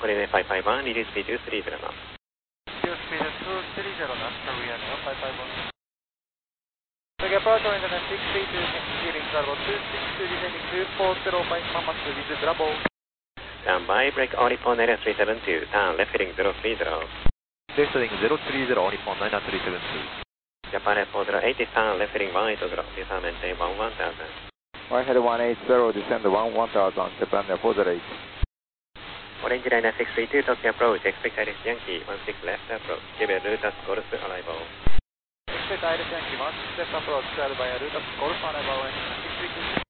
Runway 551, reduce speed to 30 knots. Reduce speed to 30 knots, Korea 551. Take approach on the 632, hearing Bravo 262, descending 2405, Mama with Bravo. Stand by, brake on Nippon 9372, turn left heading 030. Left heading 030, Nippon 9372. Japan Airport 080, turn left heading 180, descend maintain 1000. Right head 180, descend 1000, Japan Airport 08. Orange Liner 632, Tokyo approach, expect Iris Yankee, 16 left approach, give a route as Golf arrival. Expect Iris Yankee, 16 left approach, by a route as Golf arrival, 632.